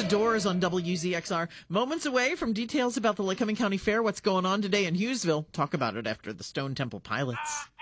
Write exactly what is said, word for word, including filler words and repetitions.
Doors on W Z X R. Moments away from details about the Lycoming County Fair. What's going on today in Hughesville? Talk about it after the Stone Temple Pilots.